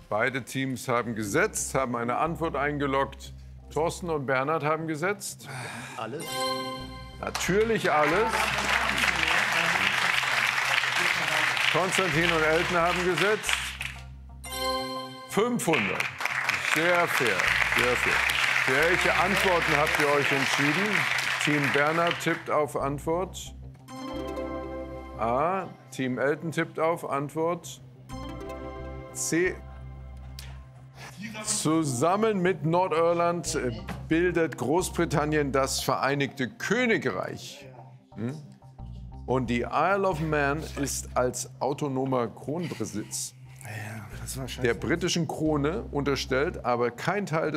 Beide Teams haben gesetzt, haben eine Antwort eingeloggt. Thorsten und Bernhard haben gesetzt. Alles? Natürlich alles. Konstantin und Elton haben gesetzt. 500. Sehr fair, sehr fair. Für welche Antworten habt ihr euch entschieden? Team Bernhard tippt auf Antwort A. Team Elton tippt auf Antwort C. Zusammen mit Nordirland bildet Großbritannien das Vereinigte Königreich. Und die Isle of Man ist als autonomer Kronbesitz der britischen Krone unterstellt, aber kein Teil des